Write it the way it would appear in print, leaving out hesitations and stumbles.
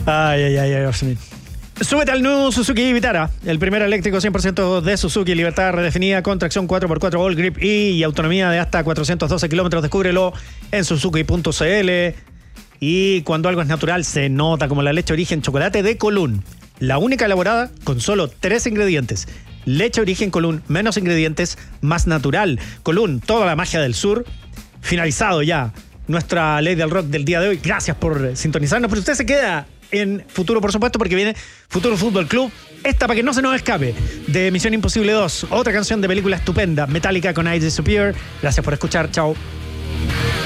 Ay. Súbete al nuevo Suzuki Vitara, el primer eléctrico 100% de Suzuki, libertad redefinida con tracción 4x4 All Grip y autonomía de hasta 412 kilómetros. Descúbrelo en suzuki.cl. Y cuando algo es natural se nota, como la leche origen chocolate de Colún. La única elaborada con solo 3 ingredientes. Leche origen Colún, menos ingredientes, más natural. Colún, toda la magia del sur. Finalizado ya nuestra ley del rock del día de hoy. Gracias por sintonizarnos, pero usted se queda en futuro, por supuesto, porque viene Futuro Fútbol Club. Esta, para que no se nos escape, de Misión Imposible 2. Otra canción de película estupenda, Metallica con I Disappear. Gracias por escuchar. Chao.